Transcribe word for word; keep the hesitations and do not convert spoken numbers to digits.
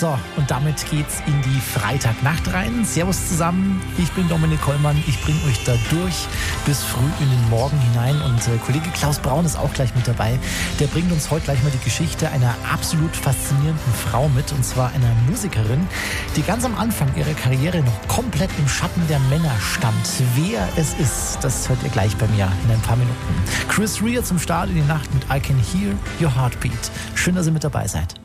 So, und damit geht's in die Freitagnacht rein. Servus zusammen, ich bin Dominik Kollmann. Ich bringe euch da durch bis früh in den Morgen hinein. Und äh, Kollege Klaus Braun ist auch gleich mit dabei. Der bringt uns heute gleich mal die Geschichte einer absolut faszinierenden Frau mit. Und zwar einer Musikerin, die ganz am Anfang ihrer Karriere noch komplett im Schatten der Männer stand. Wer es ist, das hört ihr gleich bei mir in ein paar Minuten. Chris Rea zum Start in die Nacht mit I Can Hear Your Heartbeat. Schön, dass ihr mit dabei seid.